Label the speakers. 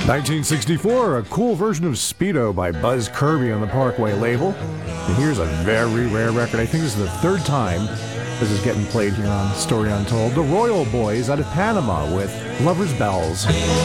Speaker 1: 1964, a cool version of Speedo by Buzz Kirby on the Parkway label. And here's a very rare record. I think this is the third time this is getting played here on Story Untold. The Royal Boys out of Panama with Lover's Bells.